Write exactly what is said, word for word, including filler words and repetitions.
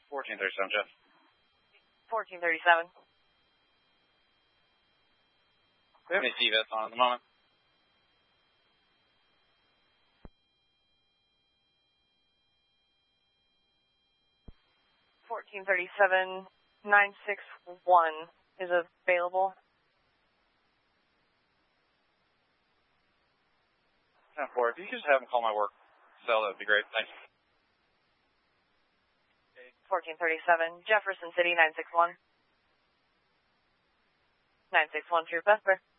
fourteen thirty-seven, Jeff. fourteen thirty-seven. We have any C VETs on at the moment? fourteen thirty-seven, nine six one is available. ten four, if you could just have them call my work cell, that would be great. Thanks. fourteen thirty-seven, Jefferson City, nine six one. nine six one, True Vesper.